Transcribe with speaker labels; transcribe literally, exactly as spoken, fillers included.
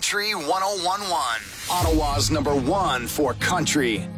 Speaker 1: Country ten eleven. Ottawa's number one for country.